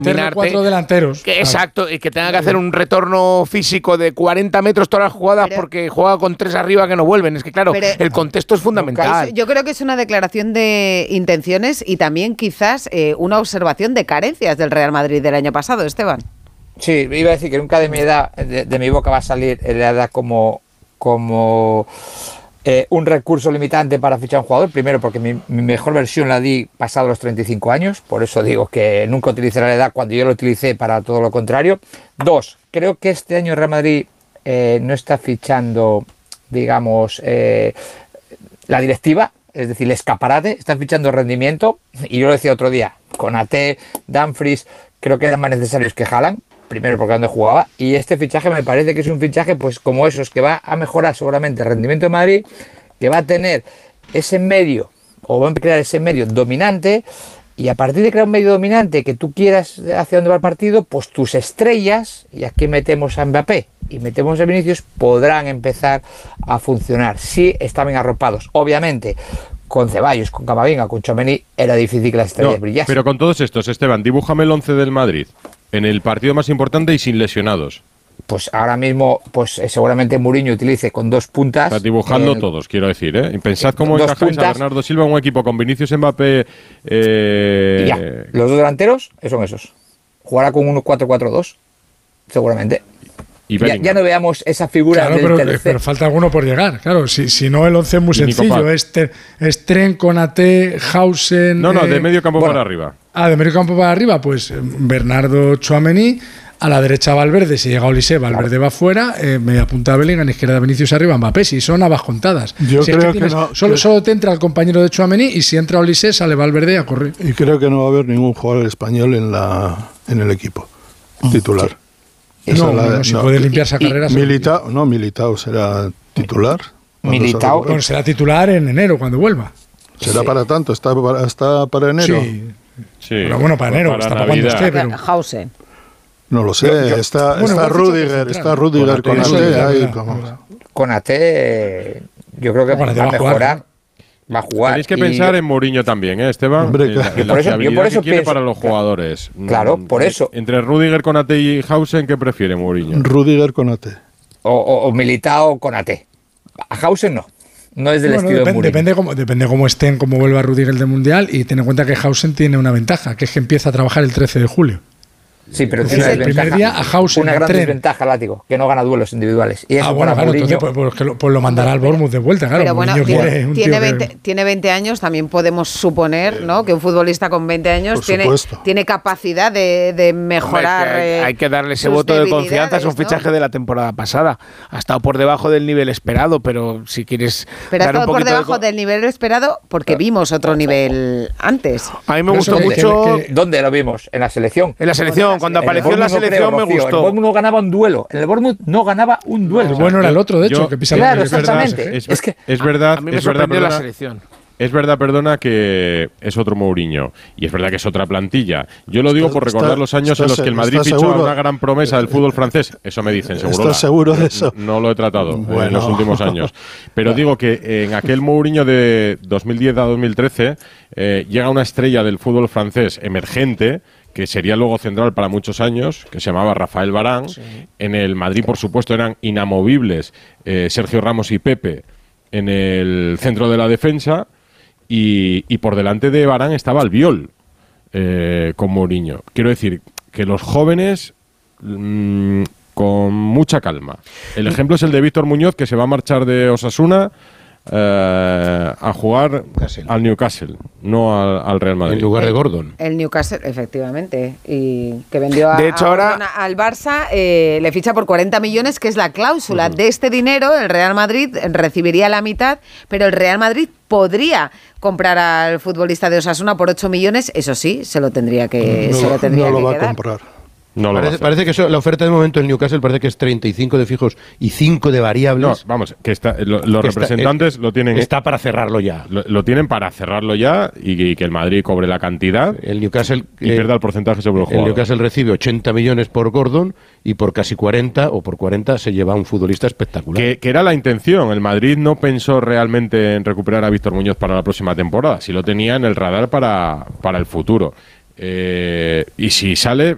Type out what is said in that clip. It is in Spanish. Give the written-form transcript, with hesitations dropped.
minarte. 4 delanteros. Exacto, y que tenga que hacer un retorno físico de 40 metros todas las jugadas porque juega con 3 arriba que no vuelven. Es que claro, el contexto es fundamental. Yo creo que es una declaración de intenciones y también quizás una observación de carencias del Real Madrid del año pasado, Esteban. Sí, iba a decir que nunca de mi edad, de mi boca va a salir la edad como un recurso limitante para fichar a un jugador. Primero, porque mi mejor versión la di pasado los 35 años, por eso digo que nunca utilicé la edad cuando yo lo utilicé para todo lo contrario. 2, creo que este año el Real Madrid no está fichando, digamos, la directiva, es decir, el escaparate, están fichando rendimiento, y yo lo decía otro día, Konaté, Dumfries, creo que eran más necesarios que Haaland. Primero porque donde jugaba, y este fichaje me parece que es un fichaje pues como esos, que va a mejorar seguramente el rendimiento de Madrid, que va a tener ese medio, o va a crear ese medio dominante, y a partir de crear un medio dominante que tú quieras hacia dónde va el partido, pues tus estrellas, y aquí metemos a Mbappé y metemos a Vinicius, podrán empezar a funcionar, si están bien arropados. Obviamente, con Ceballos, con Camavinga, con Tchouaméni, era difícil que las estrellas brillasen. Pero con todos estos, Esteban, dibújame el 11 del Madrid en el partido más importante y sin lesionados. Pues ahora mismo, pues seguramente Mourinho utilice con 2 puntas. Está dibujando todos, quiero decir, ¿eh? Pensad cómo encajáis a Bernardo Silva en un equipo con Vinicius, Mbappé. Y ya, los 2 delanteros son esos. Jugará con un 4-4-2, seguramente. Ya no veamos esa figura pero falta alguno por llegar. Claro, si no, el 11 es muy sencillo. Es Tren, Konaté, Hausen. No, de medio campo para arriba. De medio campo para arriba, pues Bernardo, Tchouaméni. A la derecha Valverde, si llega Olise, Valverde va fuera, media punta Bellingham, izquierda Vinicius arriba, Mbappé, si son habas contadas. Yo creo que no. Solo te entra el compañero de Tchouaméni, y si entra Olise, sale Valverde a correr. Y creo que no va a haber ningún jugador español en el equipo titular. Si puede limpiarse a carreras. Militao será titular. Bueno, será titular en enero cuando vuelva. ¿Será para tanto? ¿Está para enero? Sí. Pero bueno, para enero, está para cuando esté. Pero... Hausen. No lo sé, está Rudiger con Konaté. Konaté, yo creo que va a mejorar. Va a jugar. Tenéis que pensar en Mourinho también, Esteban. Hombre, claro. En la fiabilidad que quiere para los jugadores. Claro, por eso. Entre Rudiger, Konaté y Hausen, ¿qué prefiere Mourinho? Rudiger, Konaté. O Militao, Konaté. A Hausen no. No es del estilo de Mourinho. Depende cómo estén, cómo vuelva Rudiger del Mundial, y ten en cuenta que Hausen tiene una ventaja, que es que empieza a trabajar el 13 de julio. Sí, pero tiene el primer día a Hausen, una gran desventaja, Látigo, que no gana duelos individuales. Y eso bueno, claro, entonces pues lo mandará al Bournemouth de vuelta, claro. Pero bueno, tiene 20 años, también podemos suponer, ¿no?, que un futbolista con 20 años tiene capacidad de mejorar. Hay que darle ese voto de confianza, es un fichaje de la temporada pasada. Ha estado por debajo del nivel esperado, pero si quieres. Pero ha estado por debajo del nivel esperado porque vimos otro nivel antes. A mí me gustó mucho. ¿Dónde lo vimos? En la selección. En la selección. Cuando apareció en la selección me gustó. El Bournemouth no ganaba un duelo. En el Bournemouth no ganaba un duelo. El bueno era el otro, de hecho, que pisaba. Claro, exactamente. Es verdad. A mí me sorprendió la selección. Es verdad, perdona, que es otro Mourinho. Y es verdad que es otra plantilla. Yo lo digo por recordar los años en los que el Madrid fichó a una gran promesa del fútbol francés. Eso me dicen, seguro. ¿Estás seguro de eso? No lo he tratado en los últimos años. Pero digo que en aquel Mourinho de 2010 a 2013 llega una estrella del fútbol francés emergente, que sería luego central para muchos años, que se llamaba Rafael Varane. Sí. En el Madrid, por supuesto, eran inamovibles Sergio Ramos y Pepe en el centro de la defensa, y por delante de Varane estaba Albiol con Mourinho. Quiero decir que los jóvenes con mucha calma. El ejemplo es el de Víctor Muñoz, que se va a marchar de Osasuna a jugar al Newcastle, no al Real Madrid. En lugar de Gordon. El Newcastle, efectivamente. Y que vendió al Barça, le ficha por 40 millones, que es la cláusula. De este dinero, el Real Madrid recibiría la mitad, pero el Real Madrid podría comprar al futbolista de Osasuna por 8 millones. Eso sí, se lo tendría que No lo va quedar. a comprar. No parece que la oferta de momento del Newcastle parece que es 35 de fijos y 5 de variables. No, vamos, que los representantes lo tienen. Está para cerrarlo ya. Lo tienen para cerrarlo ya y que el Madrid cobre la cantidad. El Newcastle y pierda el porcentaje sobre el jugador. El Newcastle recibe 80 millones por Gordon y por casi 40 o por 40 se lleva un futbolista espectacular. Que era la intención. El Madrid no pensó realmente en recuperar a Víctor Muñoz para la próxima temporada. Sí lo tenía en el radar para el futuro. Y si sale,